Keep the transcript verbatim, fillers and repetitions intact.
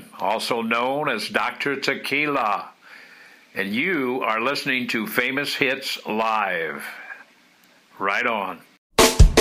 Wilson, also known as Doctor Tequila, and you are listening to Famous Hits Live. Right on.